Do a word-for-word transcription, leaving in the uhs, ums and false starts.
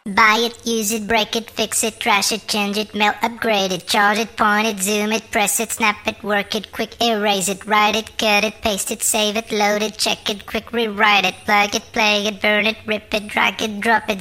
Buy it, use it, break it, fix it, trash it, change it, melt, upgrade it, charge it, point it, zoom it, press it, snap it, work it, quick erase it, write it, cut it, paste it, save it, load it, check it, quick rewrite it, plug it, play it, burn it, rip it, drag it, drop it,